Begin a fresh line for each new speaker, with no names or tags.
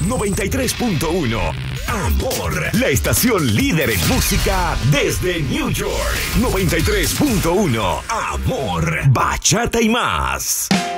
93.1 Amor, la estación líder en música desde New York. 93.1 Amor, bachata y más.